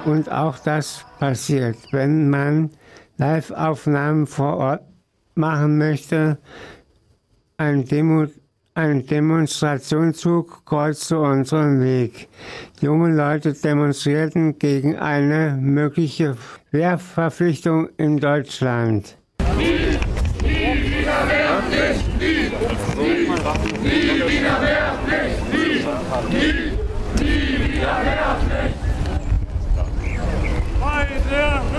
Und auch das passiert, wenn man Live-Aufnahmen vor Ort machen möchte. Ein Demonstrationszug kreuzte unseren Weg. Junge Leute demonstrierten gegen eine mögliche Wehrverpflichtung in Deutschland. Nie wieder Wehrpflicht, nie wieder Wehrpflicht, nie wieder Wehrpflicht.